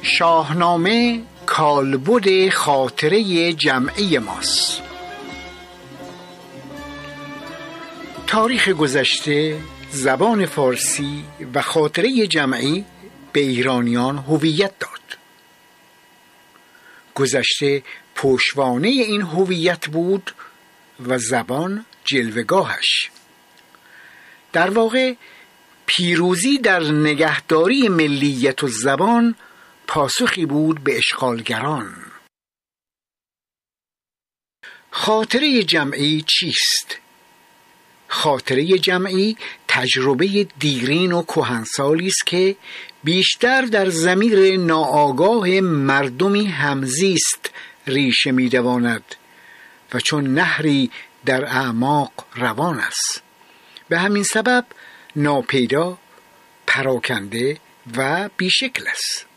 شاهنامه کالبد خاطره جمعی ماست. تاریخ گذشته، زبان فارسی و خاطره جمعی به ایرانیان هویت داد. گذشته پشتوانه این هویت بود و زبان جلوه‌گاهش. در واقع پیروزی در نگهداری ملیت و زبان پاسخی بود به اشغالگران. خاطره جمعی چیست؟ خاطره جمعی تجربه دیرین و کهنسالی است که بیشتر در ضمیر ناآگاه مردمی همزیست ریشه می‌دواند و چون نهری در اعماق روان است. به همین سبب ناپیدا، پراکنده و بیشکل است.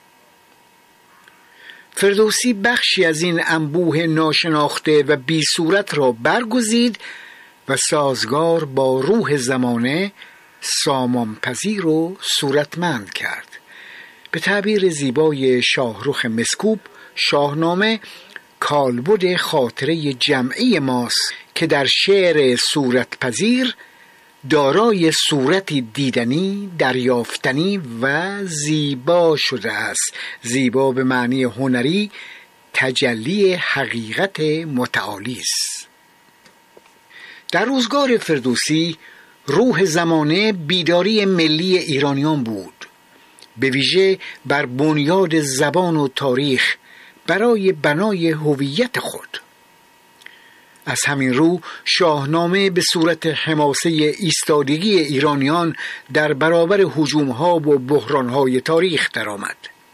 فردوسی بخشی از این انبوه ناشناخته و بی صورت را برگزید و سازگار با روح زمانه سامانپذیر و صورتمند کرد. به تعبیر زیبای شاهرخ مسکوب، شاهنامه کالبد خاطره جمعی ماست که در شعر صورتپذیر دارای صورتی دیدنی، دریافتنی و زیبا شده است. زیبا به معنی هنری، تجلی حقیقت متعالی است. در روزگار فردوسی روح زمانه بیداری ملی ایرانیان بود، به ویژه بر بنیاد زبان و تاریخ برای بنای هویت خود. از همین رو شاهنامه به صورت حماسه ایستادگی ایرانیان در برابر هجوم‌ها و بحران‌های تاریخ درآمد.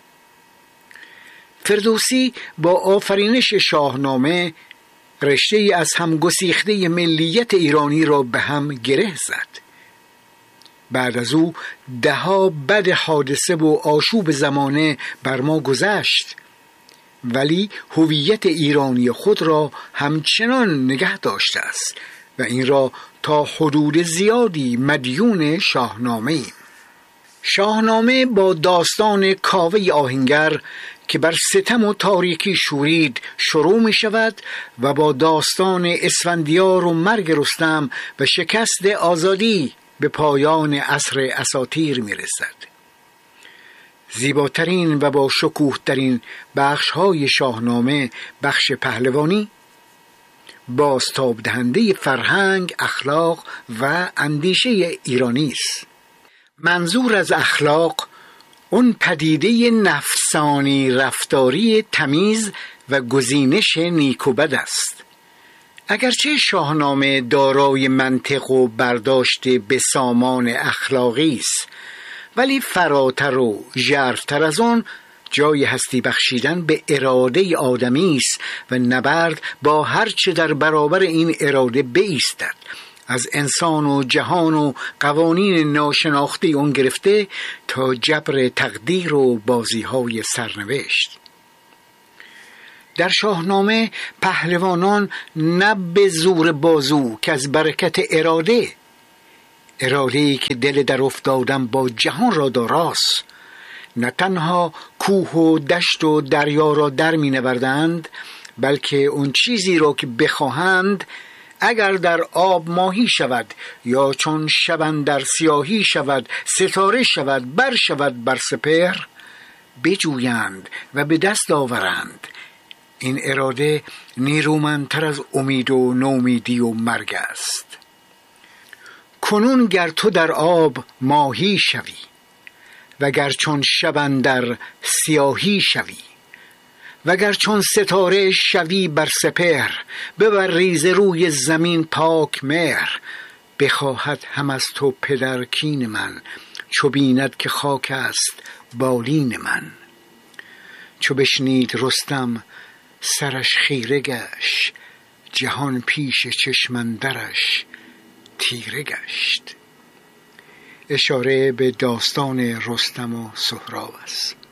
فردوسی با آفرینش شاهنامه رشته از هم گسیخته ملیت ایرانی را به هم گره زد. بعد از او ده‌ها بد حادثه و آشوب زمانه بر ما گذشت، ولی هویت ایرانی خود را همچنان نگه داشته است و این را تا حدود زیادی مدیون شاهنامه ایم. شاهنامه با داستان کاوه آهنگر که بر ستم و تاریکی شورید شروع می شود و با داستان اسفندیار و مرگ رستم و شکست آزادی به پایان عصر اساطیر می رسد. زیباترین و با شکوه‌ترین بخش‌های شاهنامه بخش پهلوانی، بازتاب دهنده فرهنگ، اخلاق و اندیشه ایرانی است. منظور از اخلاق اون پدیده نفسانی رفتاری تمیز و گزینش نیک و بد است. اگرچه شاهنامه دارای منطق و برداشت به سامان اخلاقی است، ولی فراتر و ژرفتر از آن جای هستی بخشیدن به اراده آدمی است و نبرد با هر چه در برابر این اراده بایستد، از انسان و جهان و قوانین ناشناخته اون گرفته تا جبر تقدیر و بازی‌های سرنوشت. در شاهنامه پهلوانان نه به زور بازو که از برکت اراده‌ای که دل در افتادن با جهان را داراست، نه تنها کوه و دشت و دریا را در می نوردند، بلکه اون چیزی را که بخواهند اگر در آب ماهی شود یا چون شبن در سیاهی شود، ستاره شود، بر شود بر سپهر، بجویند و به دست آورند. این اراده نیرومندتر از امید و نومیدی و مرگ است. کنون گر تو در آب ماهی شوی وگر چون شبن در سیاهی شوی وگر چون ستاره شوی بر سپهر، ببر ریز روی زمین پاک مهر. بخواهد هم از تو پدر کین من، چو بیند که خاک است بالین من. چو بشنید رستم سرش خیره گشت، جهان پیش چشم اندرش تیره گشت. اشاره به داستان رستم و سهراب است.